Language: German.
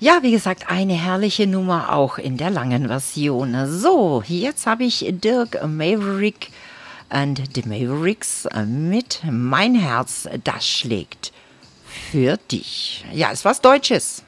Ja, wie gesagt, eine herrliche Nummer auch in der langen Version. So, jetzt habe ich Dirk Maverick and the Mavericks mit Mein Herz, das schlägt für dich. Ja, ist was Deutsches.